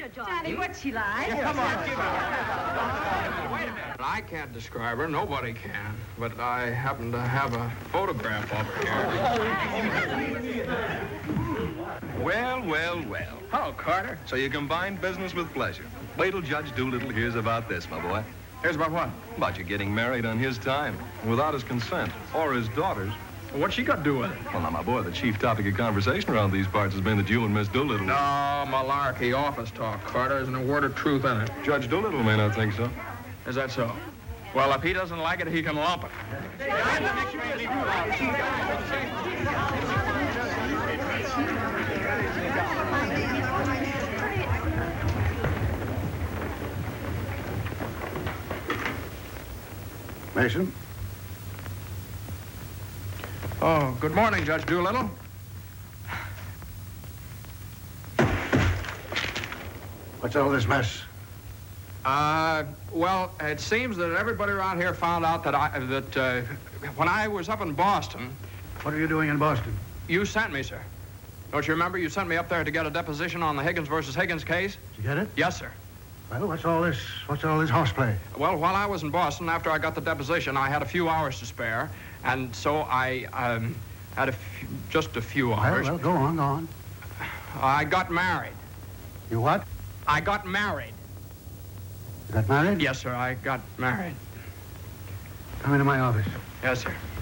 her, Johnny, what's she like? Come on, give her. Wait a minute. I can't describe her. Nobody can. But I happen to have a photograph of her here. Well, well, well. Hello, Carter. So you combine business with pleasure. Wait till Judge Doolittle hears about this, my boy. Here's about what? About you getting married on his time, without his consent, or his daughter's. What's she got to do with it? Well, now, my boy, the chief topic of conversation around these parts has been that you and Miss Doolittle... No, malarkey, office talk, Carter. Isn't a word of truth in it. Judge Doolittle may not think so. Is that so? Well, if he doesn't like it, he can lump it. Mason? Oh, good morning, Judge Doolittle. What's all this mess? Well, it seems that everybody around here found out that when I was up in Boston... What are you doing in Boston? You sent me, sir. Don't you remember? You sent me up there to get a deposition on the Higgins versus Higgins case? Did you get it? Yes, sir. Well, what's all this horseplay? Well, while I was in Boston, after I got the deposition, I had a few hours to spare, and so I had just a few hours. Well, go on. I got married. You what? I got married. You got married? Yes, sir, I got married. Come into my office. Yes, sir.